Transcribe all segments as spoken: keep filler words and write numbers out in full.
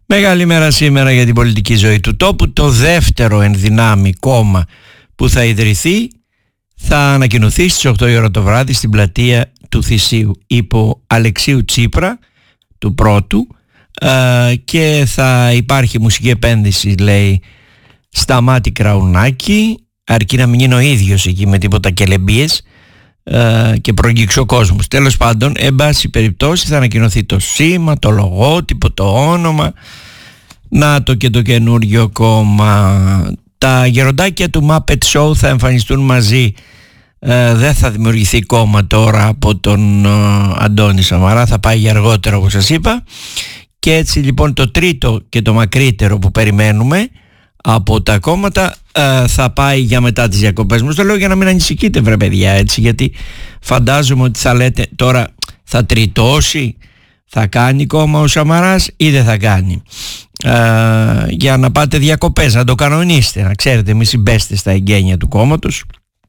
Μεγάλη μέρα σήμερα για την πολιτική ζωή του τόπου. Το δεύτερο εν δυνάμει κόμμα που θα ιδρυθεί θα ανακοινωθεί στις οκτώ η ώρα το βράδυ στην πλατεία του Θησίου υπό Αλεξίου Τσίπρα του πρώτου, ε, και θα υπάρχει μουσική επένδυση, λέει, Σταμάτη Κραουνάκη, αρκεί να μην είναι ο ίδιος εκεί με τίποτα κελεμπίες ε, και προγγίξει ο κόσμος. Τέλος πάντων, εν πάση περιπτώσει θα ανακοινωθεί το σήμα, το λογότυπο, το όνομα. Να το και το καινούριο κόμμα. Τα γεροντάκια του Muppet Show θα εμφανιστούν μαζί. Ε, δεν θα δημιουργηθεί κόμμα τώρα από τον ε, Αντώνη Σαμαρά, θα πάει για αργότερα όπως σας είπα. Και έτσι λοιπόν το τρίτο και το μακρύτερο που περιμένουμε από τα κόμματα ε, θα πάει για μετά τις διακοπές μου. Το λέω για να μην ανησυχείτε βρε παιδιά, έτσι, γιατί φαντάζομαι ότι θα λέτε τώρα θα τριτώσει, θα κάνει κόμμα ο Σαμαράς ή δεν θα κάνει. Ε, για να πάτε διακοπές, να το κανονίσετε, να ξέρετε, μη συμπέστε στα εγγένεια του κόμματος.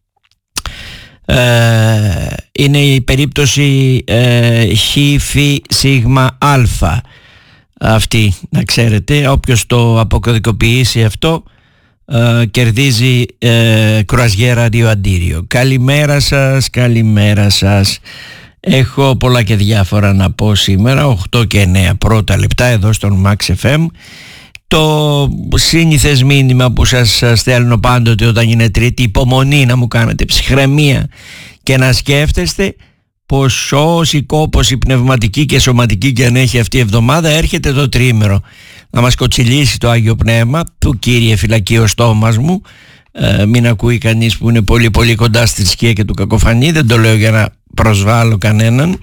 Ε, είναι η περίπτωση ε, χ, φ, σίγμα, αλφα αυτή, να ξέρετε. Όποιος το αποκωδικοποιήσει αυτό ε, κερδίζει ε, κρουαζιέρα δύο αντίριο. Καλημέρα σας, καλημέρα σας. Έχω πολλά και διάφορα να πω σήμερα. Οκτώ και εννέα πρώτα λεπτά εδώ στον Max εφ εμ. Το σύνηθες μήνυμα που σας στέλνω πάντοτε όταν είναι Τρίτη, υπομονή να μου κάνετε, ψυχραιμία και να σκέφτεστε πως όση κόπωση πνευματική και σωματική και αν έχει αυτή η εβδομάδα, έρχεται το τριήμερο να μας κοτσιλήσει το Άγιο Πνεύμα του Κύριε φυλακεί ο στόμας μου. Ε, μην ακούει κανείς που είναι πολύ πολύ κοντά στη θρησκεία και του κακοφανεί, δεν το λέω για να προσβάλλω κανέναν,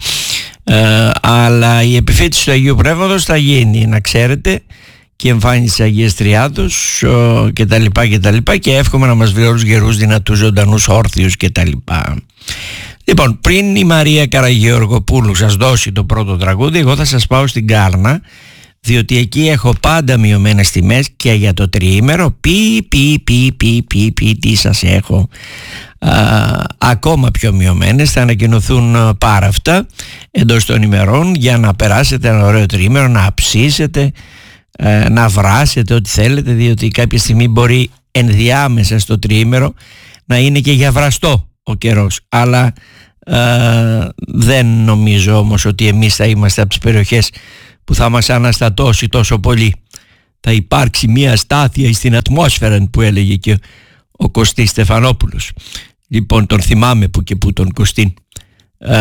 ε, αλλά η επιφύτηση του Αγίου Πνεύματος θα γίνει, να ξέρετε, και εμφάνιση της Αγίας Τριάδος ε, και τα λοιπά και τα λοιπά, και εύχομαι να μας βρει όλους γερούς, δυνατούς, ζωντανούς, όρθιους και τα λοιπά. Λοιπόν, πριν η Μαρία Καραγεωργοπούλου σας δώσει το πρώτο τραγούδι, εγώ θα σας πάω στην Κάρνα, διότι εκεί έχω πάντα μειωμένες τιμές και για το τριήμερο. Πι, πι, πι, πι, πι, πι, τι σας έχω. Α, ακόμα πιο μειωμένες, θα ανακοινωθούν πάρα αυτά εντός των ημερών για να περάσετε ένα ωραίο τριήμερο, να αψίσετε, ε, να βράσετε ό,τι θέλετε, διότι κάποια στιγμή μπορεί ενδιάμεσα στο τριήμερο να είναι και για βραστό ο καιρός, αλλά ε, δεν νομίζω όμως ότι εμείς θα είμαστε από τις περιοχές που θα μας αναστατώσει τόσο πολύ. Θα υπάρξει μια στάθεια στην ατμόσφαιρα που έλεγε και ο Κωστής Στεφανόπουλος. Λοιπόν, τον θυμάμαι που και που τον Κωστή. Ε,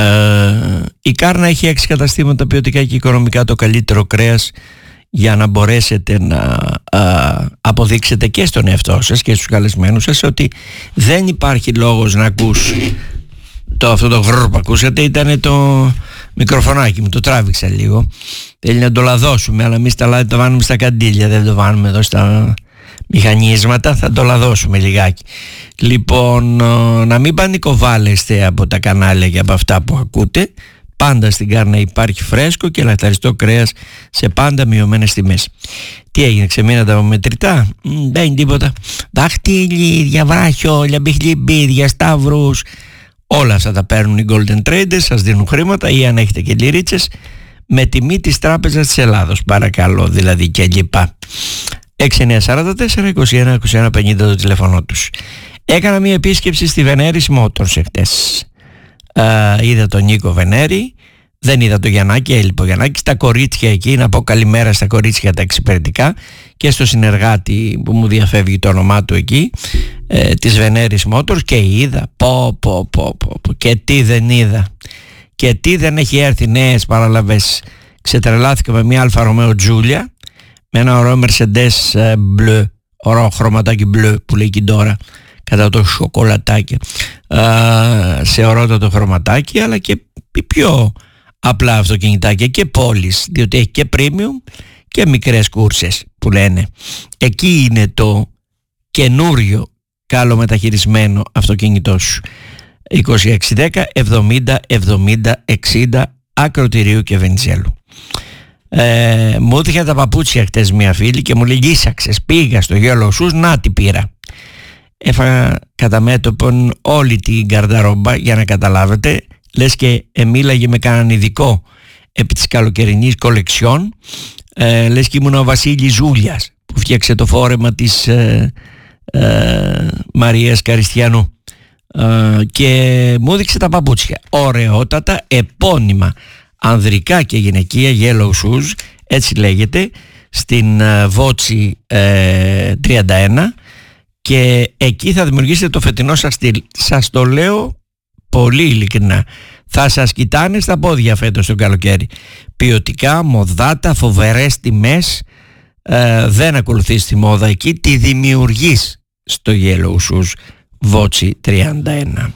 η Κάρνα έχει έξι καταστήματα ποιοτικά και οικονομικά, το καλύτερο κρέας, για να μπορέσετε να α, αποδείξετε και στον εαυτό σας και στους καλεσμένους σας ότι δεν υπάρχει λόγος να ακούς το, αυτό το γρρρ που ακούσατε. Ήταν το μικροφωνάκι μου, το τράβηξα λίγο, θέλει να το λαδώσουμε, αλλά εμείς τα λάδι το βάνουμε στα καντήλια, δεν το βάνουμε εδώ στα μηχανίσματα, θα το λαδώσουμε λιγάκι. Λοιπόν, να μην πανικοβάλλεστε από τα κανάλια και από αυτά που ακούτε. Πάντα στην Κάρνα υπάρχει φρέσκο και λαχταριστό κρέας σε πάντα μειωμένες τιμές. Τι έγινε, ξεμείνατε από μετρητά? Δεν είναι τίποτα. Δαχτυλίδια, βράχιόλια, μπιχλιμπίδια, σταύρους, όλα αυτά τα παίρνουν οι Golden Traders, σας δίνουν χρήματα, ή αν έχετε και λιρίτσες, με τιμή της Τράπεζας της Ελλάδος, παρακαλώ, δηλαδή, και λοιπά. έξι εννιά τέσσερα τέσσερα είκοσι ένα είκοσι ένα πενήντα το τηλέφωνο τους. Έκανα μια επίσκεψη στη Veneris Motors εχθές. Uh, είδα τον Νίκο Βενέρη, δεν είδα το Γιαννάκη, έλειπε ο Γιαννάκης. Τα κορίτσια εκεί, να πω καλημέρα στα κορίτσια τα εξυπηρετικά και στο συνεργάτη που μου διαφεύγει το όνομά του εκεί, ε, της Veneris Motors, και είδα πω, πω, πω, πω, πω και τι δεν είδα και τι δεν έχει έρθει νέες παραλαβές. Ξετρελάθηκα με μια Αλφα Ρωμαίο Τζούλια, με ένα ωραίο Mercedes ε, μπλε, ωραίο χρωματάκι μπλε που λέει και τώρα, κατά το σοκολατάκι, α, σε ωραιότατο χρωματάκι, αλλά και πιο απλά αυτοκινητάκια και πόλεις, διότι έχει και premium και μικρές κούρσες που λένε. Εκεί είναι το καινούριο καλομεταχειρισμένο αυτοκίνητό σου. είκοσι έξι δέκα εβδομήντα εβδομήντα εξήντα Ακροτηρίου και Βενιζέλου. Ε, μου έδειχε τα παπούτσια χτες μια φίλη και μου λέει γύσαξες, πήγα στο Yellow Shoes, να τι πήρα. Έφαγα κατά μέτωπον όλη την καρδαρόμπα, για να καταλάβετε, λες και μίλαγε με κανέναν ειδικό επί της καλοκαιρινής κολεξιόν, ε, λες και ήμουν ο Βασίλης Ζούλιας που φτιάξε το φόρεμα της ε, ε, Μαρίας Καριστιανού ε, και μου έδειξε τα παπούτσια, ωραιότατα, επώνυμα ανδρικά και γυναικεία, yellow shoes, έτσι λέγεται, στην ε, Βότσι ε, τριάντα ένα, και εκεί θα δημιουργήσετε το φετινό σας στυλ. Σας το λέω πολύ ειλικρινά, θα σας κοιτάνε στα πόδια φέτος το καλοκαίρι. Ποιοτικά, μοδάτα, φοβερές τιμές, ε, δεν ακολουθείς τη μόδα εκεί, τη δημιουργείς στο Yellow Shoes Βότσι τριάντα ένα.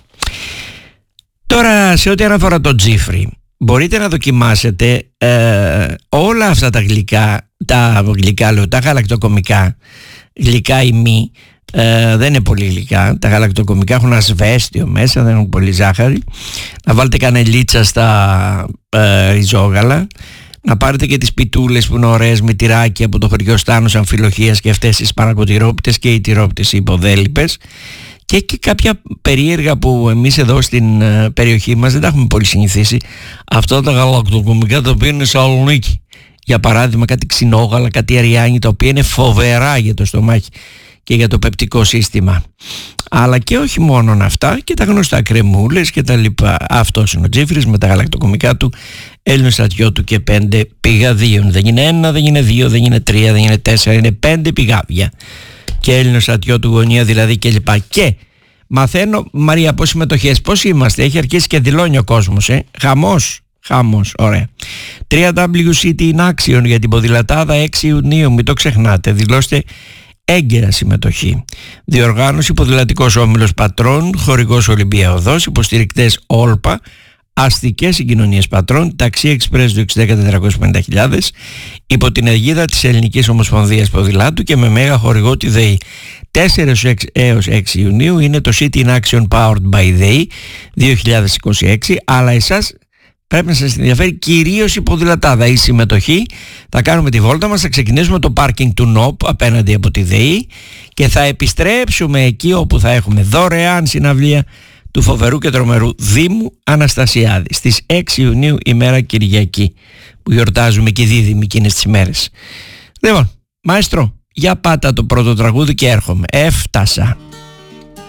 Τώρα, σε ό,τι αναφορά το Τζίφρι, μπορείτε να δοκιμάσετε ε, όλα αυτά τα γλυκά, τα γλυκά λέω, τα γαλακτοκομικά, γλυκά ή μη, ε, δεν είναι πολύ γλυκά. Τα γαλακτοκομικά έχουν ασβέστιο μέσα, δεν έχουν πολύ ζάχαρη. Να βάλετε κανελίτσα στα ε, ριζόγαλα, να πάρετε και τις πιτούλες που είναι ωραίες με τυράκι από το χωριό Στάνος Αμφιλοχίας και αυτές τις παρακοτηρόπιτες και οι τυρόπιτες οι υποδέλιπες, και, και κάποια περίεργα που εμείς εδώ στην ε, περιοχή μας δεν τα έχουμε πολύ συνηθίσει, αυτά τα γαλακτοκομικά τα οποία είναι Σαλονίκη. Για παράδειγμα κάτι ξινόγαλα, κάτι αριάνι, τα οποία είναι φοβερά για το στομάχι και για το πεπτικό σύστημα. Αλλά και όχι μόνον αυτά, και τα γνωστά κρεμούλες και τα λοιπά. Αυτός είναι ο Τζίφρις με τα γαλακτοκομικά του, Έλληνο στρατιώτου και πέντε πηγαδίων. Δεν είναι ένα, δεν είναι δύο, δεν είναι τρία, δεν είναι τέσσερα, είναι πέντε πηγάδια. Και Έλληνο στρατιώτου γωνία δηλαδή και λοιπά. Και μαθαίνω, Μαρία, πώς συμμετοχές, πώς είμαστε, έχει αρχίσει και δηλώνει ο κόσμος, ε? Χαμός. Χαμός, ωραία. double-u double-u double-u City in Action για την ποδηλατάδα έξι Ιουνίου, μην το ξεχνάτε, δηλώστε έγκαιρα συμμετοχή. Διοργάνωση Ποδηλατικός Όμιλος Πατρών, χορηγός Ολυμπία Οδός, υποστηρικτές Όλπα, αστικές συγκοινωνίες Πατρών, ταξί εξπρές του έξι ένα μηδέν τέσσερα πενήντα χιλιάδες, υπό την αιγίδα της Ελληνικής Ομοσπονδίας Ποδηλάτου και με μέγα χορηγό τη ΔΕΗ. τέσσερα έως έξι Ιουνίου είναι το City in Action Powered by ΔΕΗ δύο χιλιάδες είκοσι έξι, αλλά εσάς πρέπει να σας ενδιαφέρει κυρίως η ποδηλατάδα, η συμμετοχή. Θα κάνουμε τη βόλτα μας, θα ξεκινήσουμε το πάρκινγκ του ΝΟΠ απέναντι από τη ΔΕΗ και θα επιστρέψουμε εκεί όπου θα έχουμε δωρεάν συναυλία του φοβερού και τρομερού Δήμου Αναστασιάδη στις έξι Ιουνίου, ημέρα Κυριακή, που γιορτάζουμε και δίδυμοι εκείνες τις ημέρες. Λοιπόν, μαέστρο, για πάτα το πρώτο τραγούδι και έρχομαι. Έφτασα.